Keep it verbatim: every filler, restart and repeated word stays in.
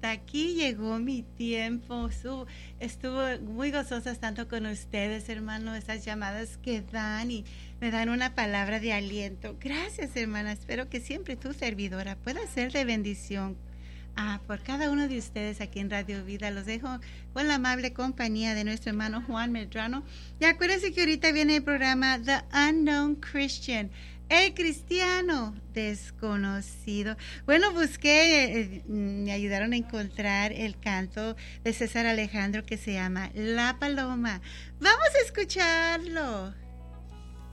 hasta aquí llegó mi tiempo. Su, estuvo muy gozosa tanto con ustedes, hermano, esas llamadas que dan y me dan una palabra de aliento. Gracias, hermana. Espero que siempre tu servidora pueda ser de bendición Ah, por cada uno de ustedes aquí en Radio Vida. Los dejo con la amable compañía de nuestro hermano Juan Medrano. Y acuérdense que ahorita viene el programa The Unknown Christian, el cristiano desconocido. Bueno, busqué, eh, me ayudaron a encontrar el canto de César Alejandro que se llama La Paloma. Vamos a escucharlo.